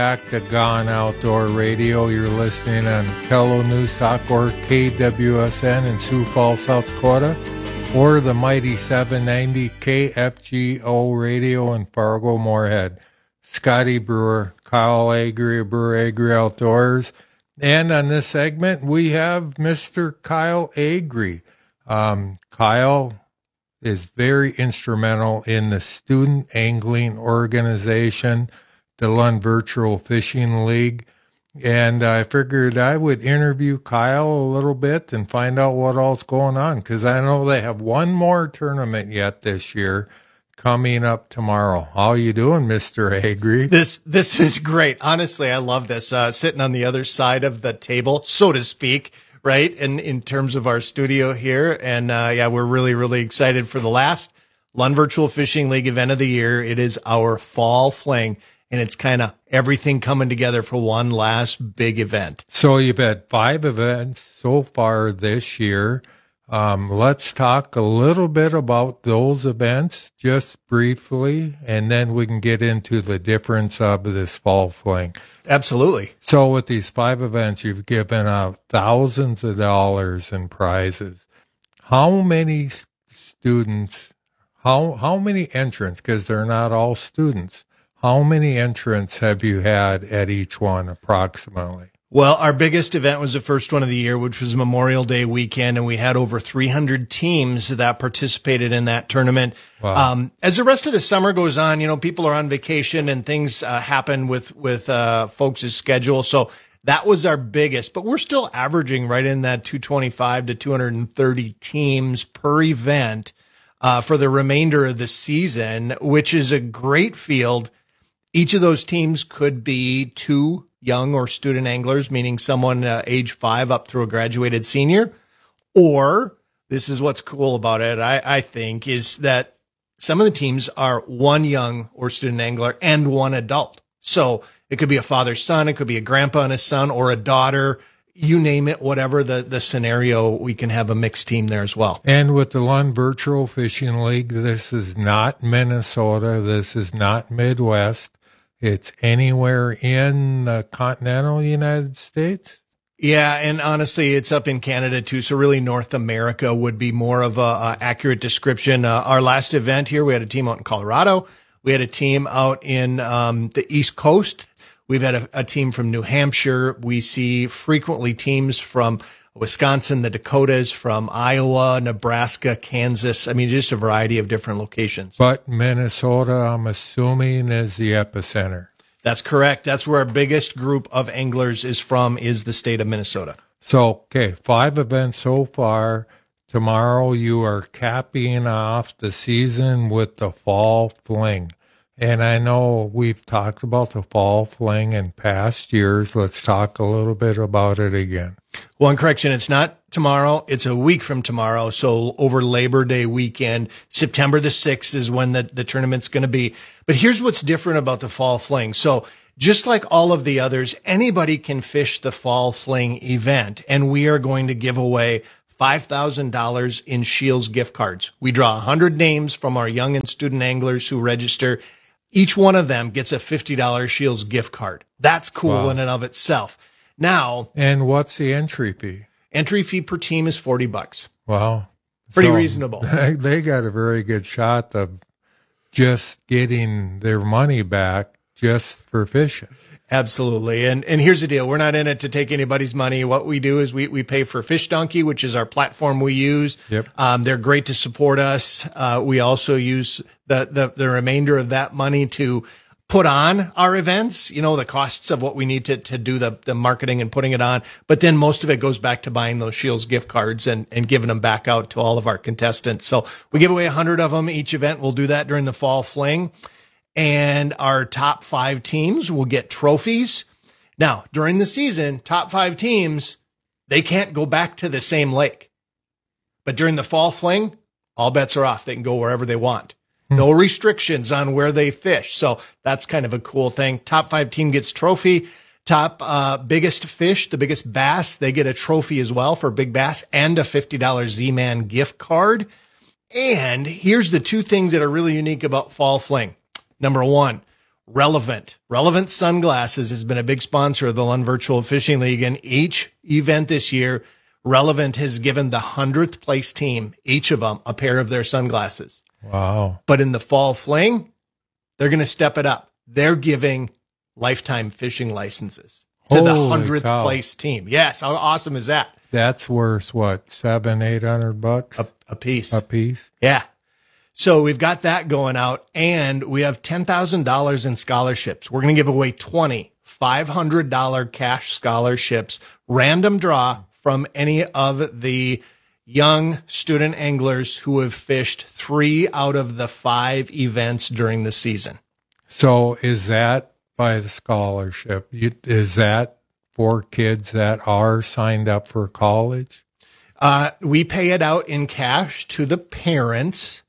Back to Gone Outdoor Radio. You're listening on Kello News Talk or KWSN in Sioux Falls, South Dakota, or the mighty 790 KFGO Radio in Fargo, Moorhead. Scotty Brewer, Kyle Agri, Brewer Agri Outdoors. And on this segment, we have Mr. Kyle Agri. Kyle is very instrumental in the student angling organization, the Lund Virtual Fishing League, and I figured I would interview Kyle a little bit and find out what all's going on, because I know they have one more tournament yet this year coming up tomorrow. How you doing, Mr. Agri? This is great. Honestly, I love this. Sitting on the other side of the table, so to speak, right? And in terms of our studio here, and we're really, really excited for the last Lund Virtual Fishing League event of the year. It is our fall fling. And it's kind of everything coming together for one last big event. So you've had 5 events so far this year. Let's talk a little bit about those events just briefly, and then we can get into the difference of this fall fling. Absolutely. So with these 5 events, you've given out thousands of dollars in prizes. How many students, how many entrants, because they're not all students, how many entrants have you had at each one approximately? Well, our biggest event was the first one of the year, which was Memorial Day weekend, and we had over 300 teams that participated in that tournament. Wow. As the rest of the summer goes on, people are on vacation and things happen with folks' schedule. So that was our biggest, but we're still averaging right in that 225 to 230 teams per event for the remainder of the season, which is a great field. Each of those teams could be 2 young or student anglers, meaning someone age 5 up through a graduated senior. Or, this is what's cool about it, I think, is that some of the teams are 1 young or student angler and 1 adult. So it could be a father-son, it could be a grandpa and a son, or a daughter, you name it, whatever the scenario, we can have a mixed team there as well. And with the Lund Virtual Fishing League, this is not Minnesota, this is not Midwest. It's anywhere in the continental United States? Yeah, and honestly, it's up in Canada too, so really North America would be more of a accurate description. Our last event here, we had a team out in Colorado. We had a team out in the East Coast. We've had a team from New Hampshire. We see frequently teams from Wisconsin, the Dakotas, from Iowa, Nebraska, Kansas. I mean, just a variety of different locations. But Minnesota, I'm assuming, is the epicenter. That's correct. That's where our biggest group of anglers is from, is the state of Minnesota. So, 5 events so far. Tomorrow you are capping off the season with the fall fling. And I know we've talked about the fall fling in past years. Let's talk a little bit about it again. One correction, it's not tomorrow. It's a week from tomorrow. So over Labor Day weekend, September the 6th is when the tournament's going to be. But here's what's different about the fall fling. So just like all of the others, anybody can fish the fall fling event. And we are going to give away $5,000 in Scheels gift cards. We draw 100 names from our young and student anglers who register. Each one of them gets a $50 Scheels gift card. That's cool in and of itself. Now, and what's the entry fee? Entry fee per team is $40. Wow. Pretty reasonable. They got a very good shot of just getting their money back just for fishing. Absolutely. And here's the deal. We're not in it to take anybody's money. What we do is we pay for Fish Donkey, which is our platform we use. Yep. They're great to support us. We also use the remainder of that money to put on our events, the costs of what we need to do the marketing and putting it on. But then most of it goes back to buying those Scheels gift cards and giving them back out to all of our contestants. So we give away 100 of them each event. We'll do that during the fall fling. And our top 5 teams will get trophies. Now, during the season, top 5 teams, they can't go back to the same lake. But during the fall fling, all bets are off. They can go wherever they want. No restrictions on where they fish. So that's kind of a cool thing. Top 5 team gets trophy. Top biggest fish, the biggest bass, they get a trophy as well for big bass and a $50 Z-Man gift card. And here's the 2 things that are really unique about fall fling. Number 1, Relevant. Relevant Sunglasses has been a big sponsor of the Lund Virtual Fishing League. And each event this year, Relevant has given the 100th place team, each of them, a pair of their sunglasses. Wow. But in the fall fling, they're going to step it up. They're giving lifetime fishing licenses to the 100th place team. Yes. How awesome is that? That's worth what, $700-800 a piece. A piece. Yeah. So we've got that going out, and we have $10,000 in scholarships. We're going to give away 20 $500 cash scholarships, random draw from any of the young student anglers who have fished 3 out of the 5 events during the season. So is that by the scholarship? Is that for kids that are signed up for college? We pay it out in cash to the parents,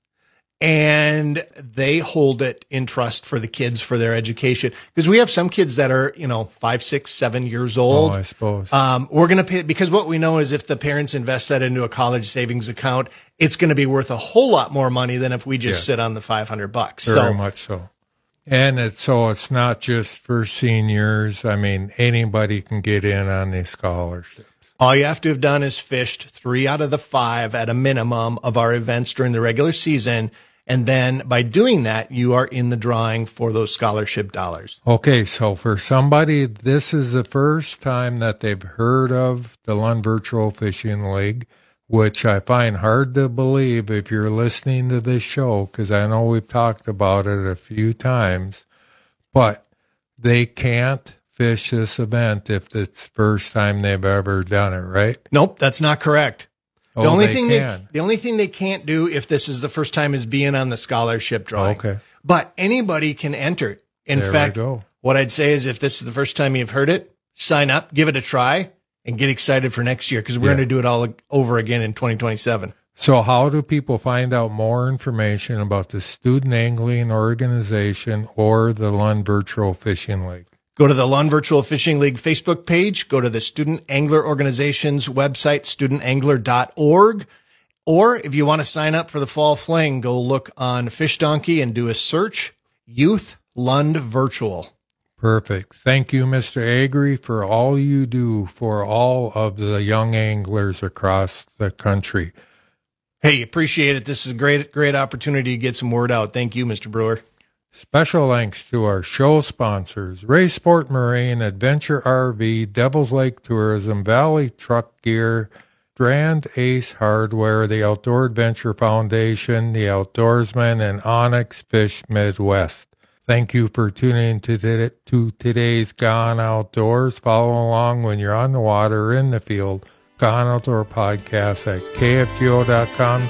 and they hold it in trust for the kids for their education. Because we have some kids that are, 5, 6, 7 years old. Oh, I suppose. We're going to pay, because what we know is if the parents invest that into a college savings account, it's going to be worth a whole lot more money than if we just sit on the $500. Very much so. And it's not just for seniors. I mean, anybody can get in on these scholarships. All you have to have done is fished 3 out of the 5 at a minimum of our events during the regular season. And then by doing that, you are in the drawing for those scholarship dollars. Okay, so for somebody, this is the first time that they've heard of the Lund Virtual Fishing League, which I find hard to believe if you're listening to this show, because I know we've talked about it a few times, but they can't fish this event if it's the first time they've ever done it, right? Nope, that's not correct. The Oh, only they thing can. the only thing they can't do if this is the first time is being on the scholarship drawing. Okay. But anybody can enter. In There we fact, go. what I'd say is if this is the first time you've heard it, sign up, give it a try, and get excited for next year, because we're going to do it all over again in 2027. So how do people find out more information about the Student Angling Organization or the Lund Virtual Fishing League? Go to the Lund Virtual Fishing League Facebook page. Go to the Student Angler Organization's website, studentangler.org. Or if you want to sign up for the fall fling, go look on Fish Donkey and do a search, Youth Lund Virtual. Perfect. Thank you, Mr. Agri, for all you do for all of the young anglers across the country. Hey, appreciate it. This is a great opportunity to get some word out. Thank you, Mr. Brewer. Special thanks to our show sponsors, Ray Sport Marine, Adventure RV, Devil's Lake Tourism, Valley Truck Gear, Strand Ace Hardware, the Outdoor Adventure Foundation, the Outdoorsman, and Onyx Fish Midwest. Thank you for tuning to today's Gone Outdoors. Follow along when you're on the water or in the field. Gone Outdoor Podcast at kfgo.com,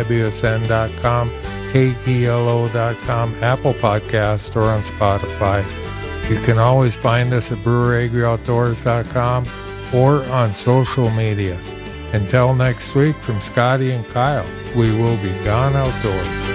kwsn.com, kplo.com, Apple Podcast, or on Spotify. You can always find us at breweragrioutdoors.com or on social media. Until next week, from Scotty and Kyle, we will be gone outdoors.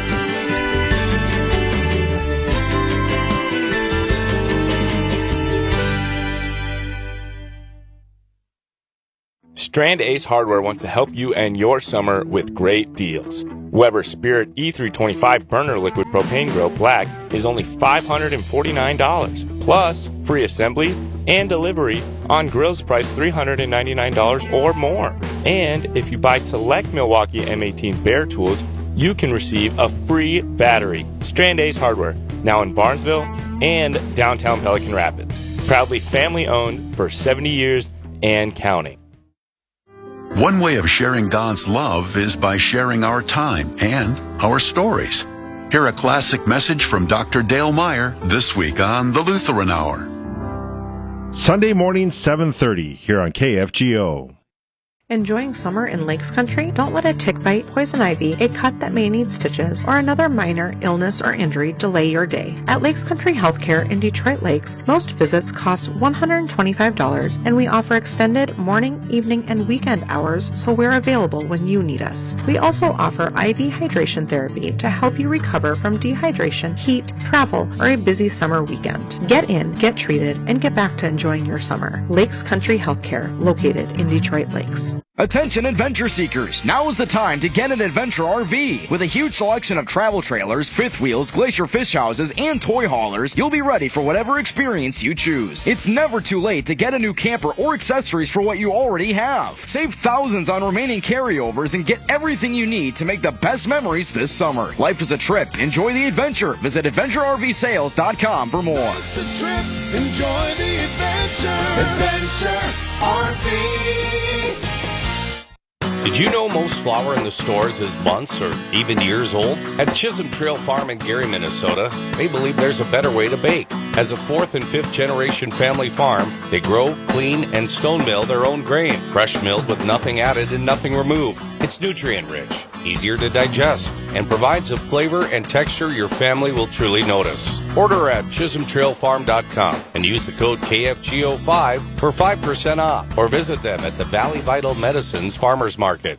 Strand Ace Hardware wants to help you end your summer with great deals. Weber Spirit E325 Burner Liquid Propane Grill Black is only $549, plus free assembly and delivery on grills priced $399 or more. And if you buy select Milwaukee M18 Bear tools, you can receive a free battery. Strand Ace Hardware, now in Barnesville and downtown Pelican Rapids. Proudly family owned for 70 years and counting. One way of sharing God's love is by sharing our time and our stories. Hear a classic message from Dr. Dale Meyer this week on The Lutheran Hour. Sunday morning, 7:30 here on KFGO. Enjoying summer in Lakes Country? Don't let a tick bite, poison ivy, a cut that may need stitches, or another minor illness or injury delay your day. At Lakes Country Healthcare in Detroit Lakes, most visits cost $125, and we offer extended morning, evening, and weekend hours, so we're available when you need us. We also offer IV hydration therapy to help you recover from dehydration, heat, travel, or a busy summer weekend. Get in, get treated, and get back to enjoying your summer. Lakes Country Healthcare, located in Detroit Lakes. restrictions. Attention adventure seekers, now is the time to get an adventure RV. With a huge selection of travel trailers, fifth wheels, glacier fish houses, and toy haulers, you'll be ready for whatever experience you choose. It's never too late to get a new camper or accessories for what you already have. Save thousands on remaining carryovers and get everything you need to make the best memories this summer. Life is a trip. Enjoy the adventure. Visit AdventureRVSales.com for more. It's a trip. Enjoy the adventure. Adventure RV. Did you know most flour in the stores is months or even years old? At Chisholm Trail Farm in Gary, Minnesota, they believe there's a better way to bake. As a 4th and 5th generation family farm, they grow, clean, and stone mill their own grain, fresh milled with nothing added and nothing removed. It's nutrient rich, easier to digest, and provides a flavor and texture your family will truly notice. Order at ChisholmTrailFarm.com and use the code KFGO5 for 5% off, or visit them at the Valley Vital Medicines Farmers Market.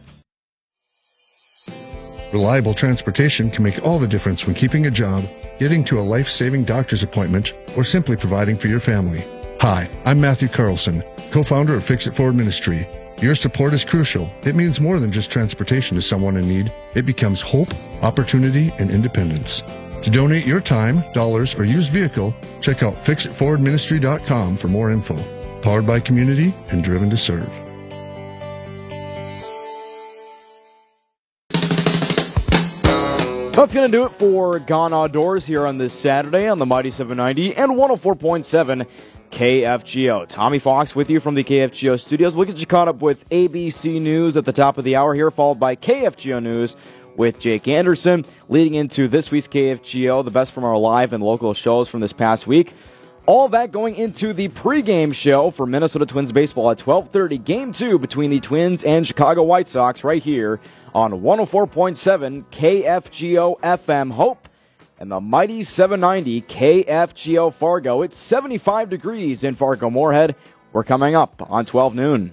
Reliable transportation can make all the difference when keeping a job, getting to a life-saving doctor's appointment, or simply providing for your family. Hi, I'm Matthew Carlson, co-founder of Fix It Forward Ministry. Your support is crucial. It means more than just transportation to someone in need. It becomes hope, opportunity, and independence. To donate your time, dollars, or used vehicle, check out FixItForwardMinistry.com for more info. Powered by community and driven to serve. That's going to do it for Gone Outdoors here on this Saturday on the Mighty 790 and 104.7 KFGO. Tommy Fox with you from the KFGO studios. We'll get you caught up with ABC News at the top of the hour here, followed by KFGO News with Jake Anderson. Leading into this week's KFGO, the best from our live and local shows from this past week. All that going into the pregame show for Minnesota Twins baseball at 12:30. Game 2 between the Twins and Chicago White Sox right here on 104.7 KFGO FM Hope and the Mighty 790 KFGO Fargo. It's 75 degrees in Fargo-Moorhead. We're coming up on 12 noon.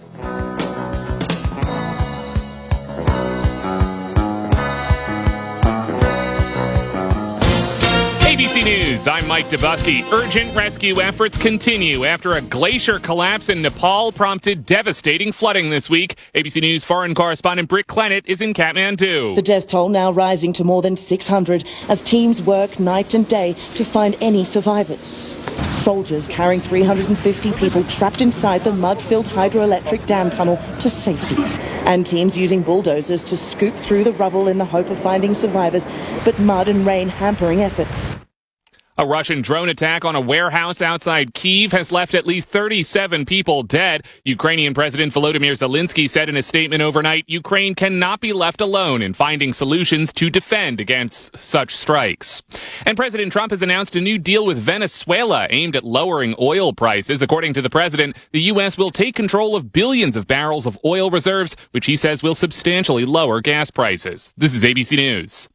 ABC News, I'm Mike Dubusky. Urgent rescue efforts continue after a glacier collapse in Nepal prompted devastating flooding this week. ABC News foreign correspondent Britt Clennett is in Kathmandu. The death toll now rising to more than 600 as teams work night and day to find any survivors. Soldiers carrying 350 people trapped inside the mud-filled hydroelectric dam tunnel to safety. And teams using bulldozers to scoop through the rubble in the hope of finding survivors, but mud and rain hampering efforts. A Russian drone attack on a warehouse outside Kyiv has left at least 37 people dead. Ukrainian President Volodymyr Zelensky said in a statement overnight, Ukraine cannot be left alone in finding solutions to defend against such strikes. And President Trump has announced a new deal with Venezuela aimed at lowering oil prices. According to the president, the U.S. will take control of billions of barrels of oil reserves, which he says will substantially lower gas prices. This is ABC News.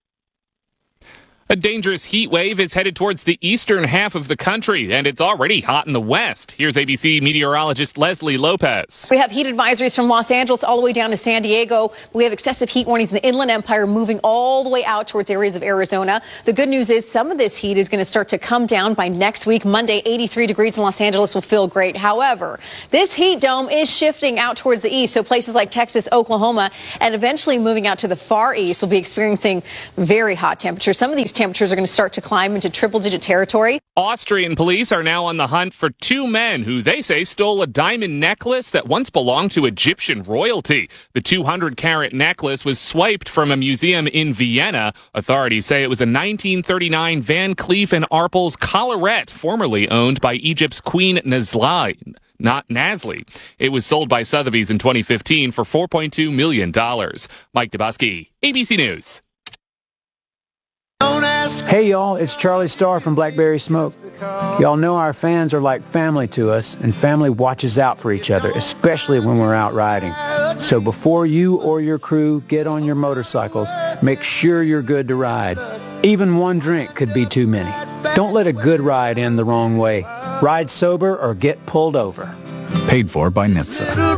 A dangerous heat wave is headed towards the eastern half of the country, and it's already hot in the west. Here's ABC meteorologist Leslie Lopez. We have heat advisories from Los Angeles all the way down to San Diego. We have excessive heat warnings in the Inland Empire moving all the way out towards areas of Arizona. The good news is some of this heat is going to start to come down by next week. Monday, 83 degrees in Los Angeles will feel great. However, this heat dome is shifting out towards the east, so places like Texas, Oklahoma, and eventually moving out to the far east will be experiencing very hot temperatures. Some of these temperatures are going to start to climb into triple-digit territory. Austrian police are now on the hunt for two men who they say stole a diamond necklace that once belonged to Egyptian royalty. The 200-carat necklace was swiped from a museum in Vienna. Authorities say it was a 1939 Van Cleef & Arpels collarette, formerly owned by Egypt's Queen Nazli. It was sold by Sotheby's in 2015 for $4.2 million. Mike Dubusky, ABC News. Hey y'all, it's Charlie Starr from Blackberry Smoke. Y'all know our fans are like family to us, and family watches out for each other, especially when we're out riding. So before you or your crew get on your motorcycles, make sure you're good to ride. Even one drink could be too many. Don't let a good ride end the wrong way. Ride sober or get pulled over. Paid for by NHTSA.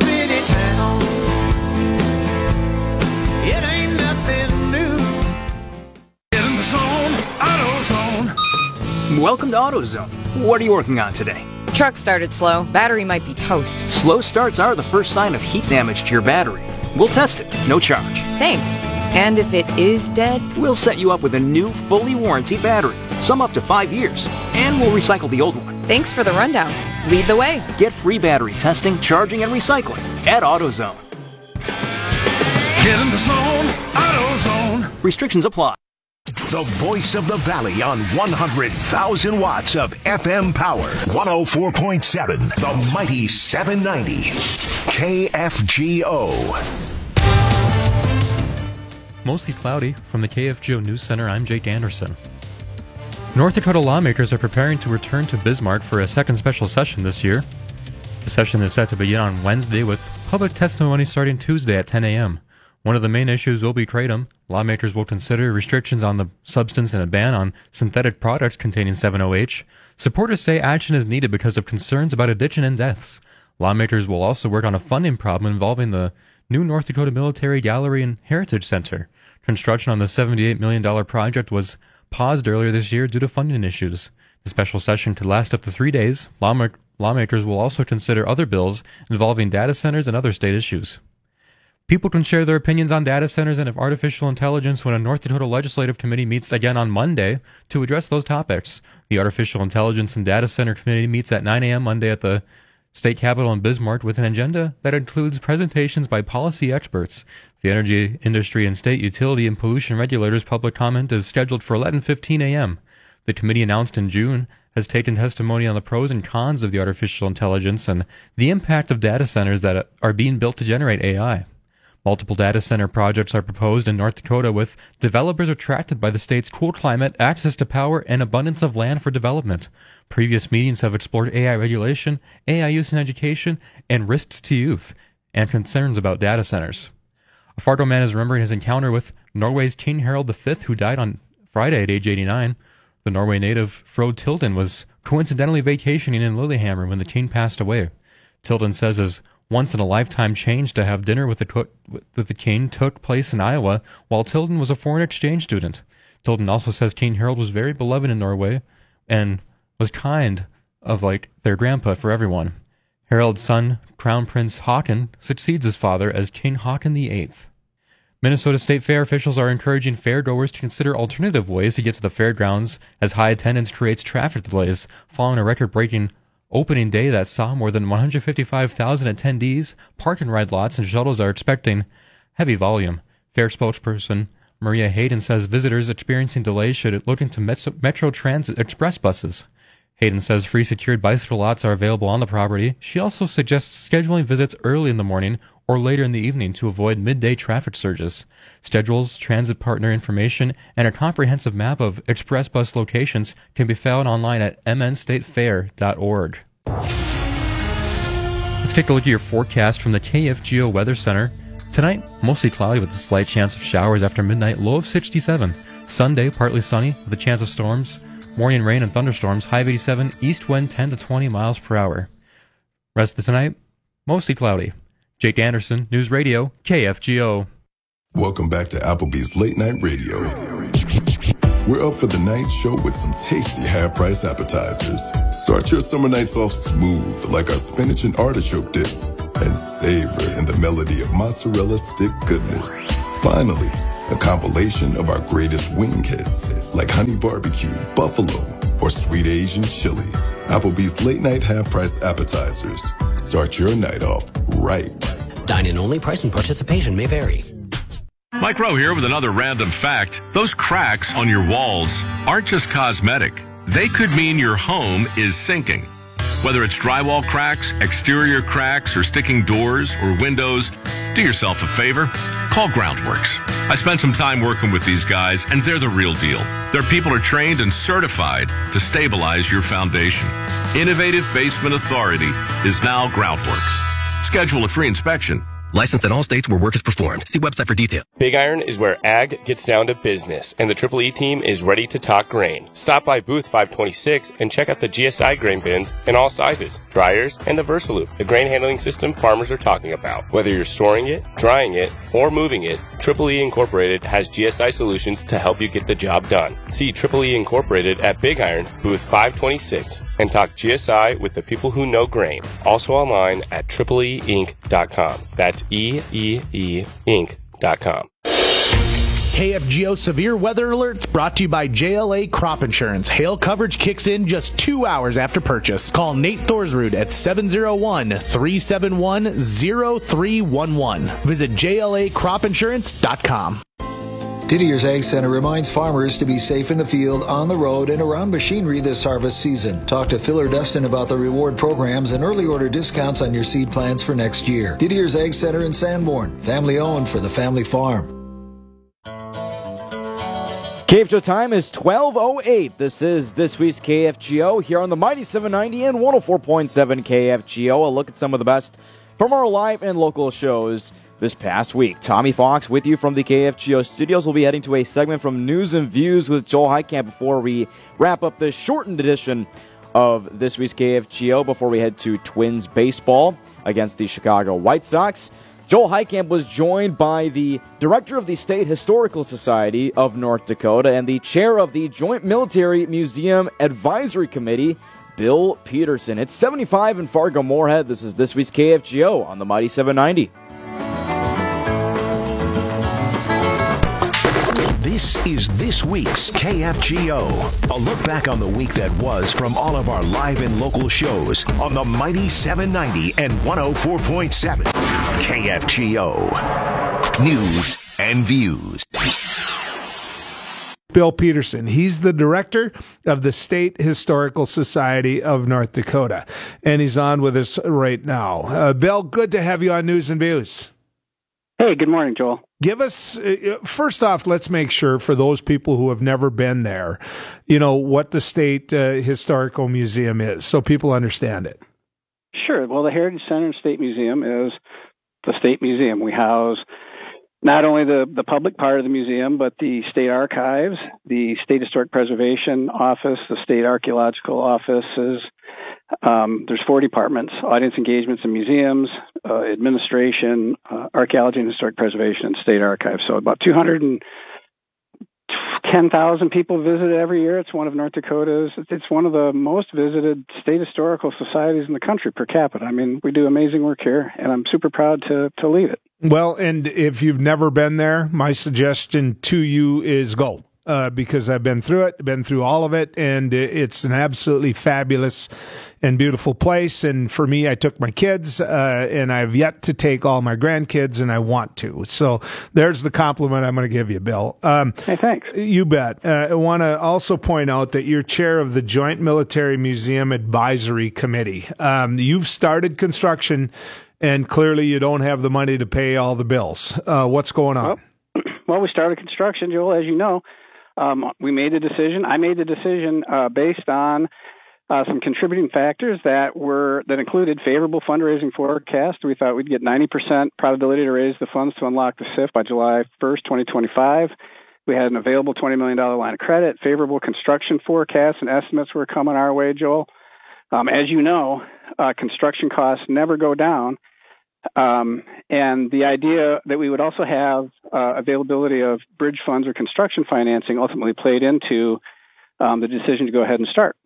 Welcome to AutoZone. What are you working on today? Truck started slow. Battery might be toast. Slow starts are the first sign of heat damage to your battery. We'll test it, no charge. Thanks. And if it is dead? We'll set you up with a new, fully warranted battery, some up to 5 years, and we'll recycle the old one. Thanks for the rundown. Lead the way. Get free battery testing, charging, and recycling at AutoZone. Get in the zone, AutoZone. Restrictions apply. The voice of the valley on 100,000 watts of FM power. 104.7, the mighty 790. KFGO. Mostly cloudy. From the KFGO News Center, I'm Jake Anderson. North Dakota lawmakers are preparing to return to Bismarck for a second special session this year. The session is set to begin on Wednesday with public testimony starting Tuesday at 10 a.m. One of the main issues will be kratom. Lawmakers will consider restrictions on the substance and a ban on synthetic products containing 7-OH. Supporters say action is needed because of concerns about addiction and deaths. Lawmakers will also work on a funding problem involving the new North Dakota Military Gallery and Heritage Center. Construction on the $78 million project was paused earlier this year due to funding issues. The special session could last up to 3 days. Lawmakers will also consider other bills involving data centers and other state issues. People can share their opinions on data centers and artificial intelligence when a North Dakota Legislative Committee meets again on Monday to address those topics. The Artificial Intelligence and Data Center Committee meets at 9 a.m. Monday at the State Capitol in Bismarck with an agenda that includes presentations by policy experts. The energy industry and state utility and pollution regulators' public comment is scheduled for 11:15 a.m. The committee announced in June has taken testimony on the pros and cons of the artificial intelligence and the impact of data centers that are being built to generate AI. Multiple data center projects are proposed in North Dakota, with developers attracted by the state's cool climate, access to power, and abundance of land for development. Previous meetings have explored AI regulation, AI use in education, and risks to youth, and concerns about data centers. A Fargo man is remembering his encounter with Norway's King Harald V, who died on Friday at age 89. The Norway native Frode Tilden was coincidentally vacationing in Lillehammer when the king passed away. Tilden says his once-in-a-lifetime change to have dinner with the king took place in Iowa while Tilden was a foreign exchange student. Tilden also says King Harald was very beloved in Norway and was kind of like their grandpa for everyone. Harald's son, Crown Prince Haakon, succeeds his father as King Haakon VIII. Minnesota State Fair officials are encouraging fairgoers to consider alternative ways to get to the fairgrounds as high attendance creates traffic delays following a record-breaking opening day that saw more than 155,000 attendees. Park and ride lots and shuttles are expecting heavy volume. Fair spokesperson Maria Hayden says visitors experiencing delays should look into Metro Transit express buses. Hayden says free secured bicycle lots are available on the property. She also suggests scheduling visits early in the morning or later in the evening to avoid midday traffic surges. Schedules, transit partner information, and a comprehensive map of express bus locations can be found online at mnstatefair.org. Let's take a look at your forecast from the KFGO Weather Center. Tonight, mostly cloudy with a slight chance of showers after midnight, low of 67. Sunday, partly sunny with a chance of storms. Morning rain and thunderstorms, high of 87, east wind 10 to 20 miles per hour. Rest of tonight, mostly cloudy. Jake Anderson, News Radio, KFGO. Welcome back to Applebee's Late Night Radio. We're up for the night show with some tasty half-price appetizers. Start your summer nights off smooth like our spinach and artichoke dip, and savor in the melody of mozzarella stick goodness. Finally, a compilation of our greatest wing hits like honey barbecue, buffalo, or sweet Asian chili. Applebee's late night half-price appetizers. Start your night off right. Dine-in only. Price and participation may vary. Mike Rowe here with another random fact. Those cracks on your walls aren't just cosmetic. They could mean your home is sinking. Whether it's drywall cracks, exterior cracks, or sticking doors or windows, do yourself a favor. Call Groundworks. I spent some time working with these guys, and they're the real deal. Their people are trained and certified to stabilize your foundation. Innovative Basement Authority is now Groundworks. Schedule a free inspection. Licensed in all states where work is performed. See website for detail. Big Iron is where ag gets down to business, and the Triple E team is ready to talk grain. Stop by booth 526 and check out the GSI grain bins in all sizes, dryers, and the Versaloop, the grain handling system farmers are talking about. Whether you're storing it, drying it, or moving it, Triple E Incorporated has GSI solutions to help you get the job done. See Triple E Incorporated at Big Iron, booth 526. and talk GSI with the people who know grain. Also online at EEEinc.com. That's EEEinc.com. KFGO Severe Weather Alerts brought to you by JLA Crop Insurance. Hail coverage kicks in just 2 hours after purchase. Call Nate Thorsrud at 701-371-0311. Visit JLACropInsurance.com. Didier's Ag Center reminds farmers to be safe in the field, on the road, and around machinery this harvest season. Talk to Phil or Dustin about the reward programs and early order discounts on your seed plans for next year. Didier's Ag Center in Sanborn, family owned for the family farm. KFGO time is 12:08. This is this week's KFGO here on the Mighty 790 and 104.7 KFGO. A look at some of the best from our live and local shows this past week. Tommy Fox with you from the KFGO studios. We'll be heading to a segment from News and Views with Joel Heitkamp before we wrap up this shortened edition of this week's KFGO before we head to Twins baseball against the Chicago White Sox. Joel Heitkamp was joined by the director of the State Historical Society of North Dakota and the chair of the Joint Military Museum Advisory Committee, Bill Peterson. It's 75 in Fargo-Moorhead. This is this week's KFGO on the Mighty 790. This is this week's KFGO. A look back on the week that was from all of our live and local shows on the Mighty 790 and 104.7 KFGO. News and Views. Bill Peterson. He's the director of the State Historical Society of North Dakota, and he's on with us right now. Bill, good to have you on News and Views. Hey, good morning, Joel. Give us, first off, let's make sure for those people who have never been there, what the State Historical Museum is, so people understand it. Sure. Well, the Heritage Center and State Museum is the State Museum. We house not only the public part of the museum, but the State Archives, the State Historic Preservation Office, the State Archaeological Offices. There's 4 departments: audience engagements and museums, administration, archaeology and historic preservation, and state archives. So about 210,000 people visit it every year. It's one of North Dakota's. It's one of the most visited state historical societies in the country per capita. I mean, we do amazing work here, and I'm super proud to lead it. Well, and if you've never been there, my suggestion to you is go. Because I've been through it, been through all of it, and it's an absolutely fabulous and beautiful place. And for me, I took my kids, and I've yet to take all my grandkids, and I want to. So there's the compliment I'm going to give you, Bill. Hey, thanks. You bet. I want to also point out that you're chair of the Joint Military Museum Advisory Committee. You've started construction, and clearly you don't have the money to pay all the bills. What's going on? Well, we started construction, Joel, as you know. We made a decision. I made the decision based on some contributing factors that included favorable fundraising forecast. We thought we'd get 90% probability to raise the funds to unlock the SIF by July 1st, 2025. We had an available $20 million line of credit, favorable construction forecasts, and estimates were coming our way, Joel. As you know, construction costs never go down. And the idea that we would also have availability of bridge funds or construction financing ultimately played into the decision to go ahead and start.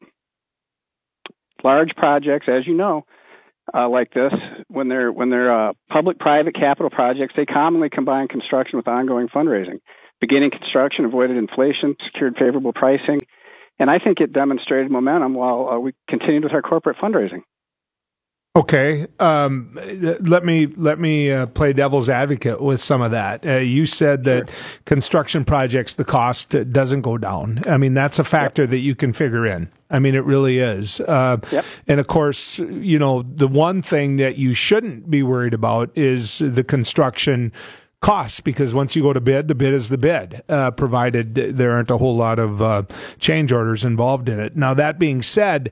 Large projects, as you know, like this, when they're public-private capital projects, they commonly combine construction with ongoing fundraising. Beginning construction avoided inflation, secured favorable pricing, and I think it demonstrated momentum while we continued with our corporate fundraising. Okay, let me play devil's advocate with some of that. You said that construction projects, the cost doesn't go down. I mean, that's a factor that you can figure in. I mean, it really is. And of course, the one thing that you shouldn't be worried about is the construction costs, because once you go to bid, the bid is the bid, provided there aren't a whole lot of change orders involved in it. Now, that being said,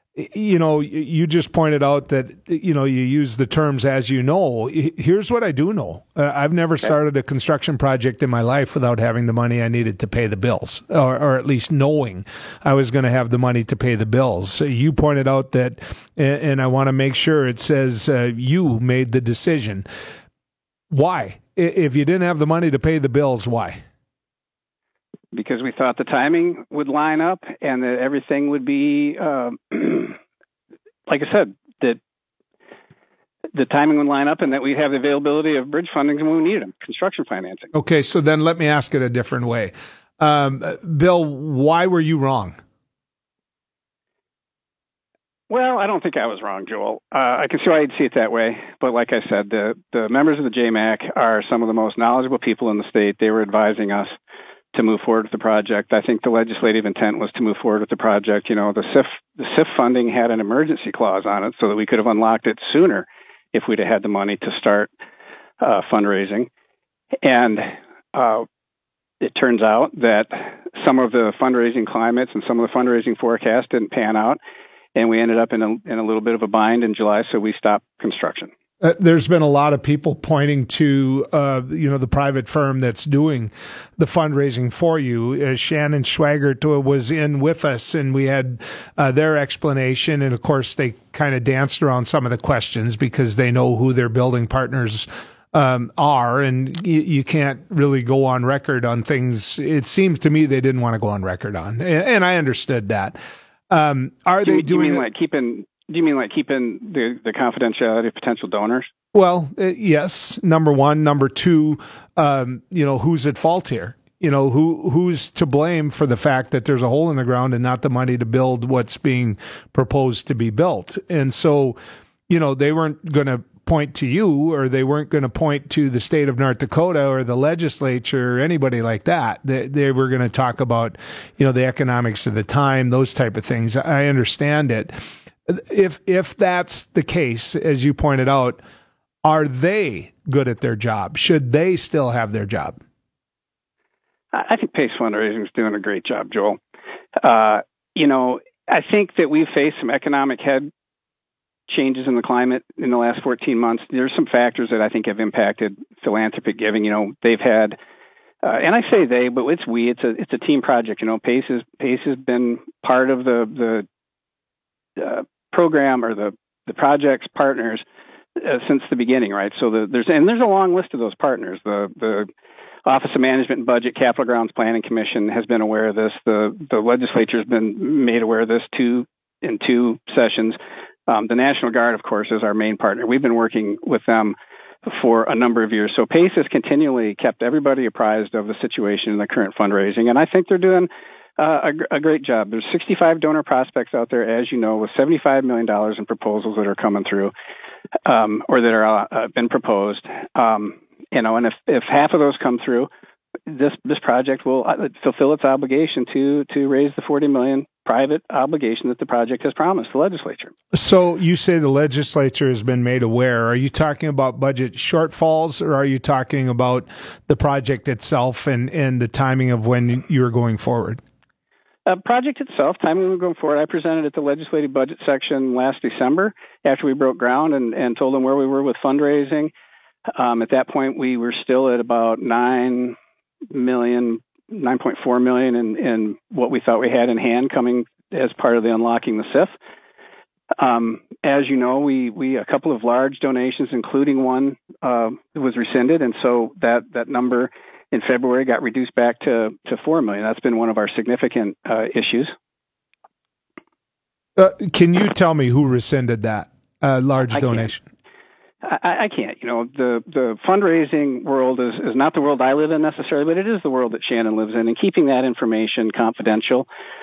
you just pointed out that, you use the terms as you know. Here's what I do know. I've never started a construction project in my life without having the money I needed to pay the bills, or at least knowing I was going to have the money to pay the bills. So you pointed out that, and I want to make sure it says you made the decision. Why? If you didn't have the money to pay the bills, why? because we thought the timing would line up and that everything would be, like I said, that the timing would line up and that we'd have the availability of bridge funding when we needed them, construction financing. Okay, so then let me ask it a different way. Bill, why were you wrong? Well, I don't think I was wrong, Joel. I can see why you'd see it that way. But like I said, the members of the JMAC are some of the most knowledgeable people in the state. They were advising us to move forward with the project. I think the legislative intent was to move forward with the project. You know, the SIF funding had an emergency clause on it so that we could have unlocked it sooner if we'd have had the money to start fundraising. And it turns out that some of the fundraising climates and some of the fundraising forecasts didn't pan out. And we ended up in a little bit of a bind in July, so we stopped construction. There's been a lot of people pointing to, the private firm that's doing the fundraising for you. Shannon Schwagert was in with us, and we had their explanation. And of course, they kind of danced around some of the questions because they know who their building partners are, and you can't really go on record on things. It seems to me they didn't want to go on record on, and I understood that. Are they doing? Do you mean like keeping the confidentiality of potential donors? Well, yes. Number one. Number two. Who's at fault here? Who's to blame for the fact that there's a hole in the ground and not the money to build what's being proposed to be built? And so, they weren't going to point to you, or they weren't going to point to the state of North Dakota or the legislature or anybody like that. They were going to talk about, the economics of the time, those type of things. I understand it. If that's the case, as you pointed out, are they good at their job? Should they still have their job? I think PACE Fundraising is doing a great job, Joel. I think that we've faced some economic changes in the climate in the last 14 months. There's some factors that I think have impacted philanthropic giving. They've had, and I say they, but it's we. It's a team project. PACE has been part of the program or the project's partners since the beginning, right? So there's a long list of those partners. The Office of Management and Budget, Capital Grounds Planning Commission has been aware of this. The legislature has been made aware of this in two sessions. The National Guard, of course, is our main partner. We've been working with them for a number of years. So PACE has continually kept everybody apprised of the situation in the current fundraising, and I think they're doing a great job. There's 65 donor prospects out there, as you know, with $75 million in proposals that are coming through or that are been proposed. And if half of those come through, this project will fulfill its obligation to raise the $40 million private obligation that the project has promised the legislature. So you say the legislature has been made aware. Are you talking about budget shortfalls, or are you talking about the project itself and the timing of when you're going forward? Project itself, timing we're going forward, I presented at the legislative budget section last December after we broke ground and told them where we were with fundraising. At that point, we were still at about $9.4 million in what we thought we had in hand coming as part of the unlocking the SIF. As you know, we a couple of large donations, including one was rescinded, and so that number in February got reduced back to $4 million. That's been one of our significant issues. Can you tell me who rescinded that large donation? I can't. The fundraising world is not the world I live in necessarily, but it is the world that Shannon lives in, and keeping that information confidential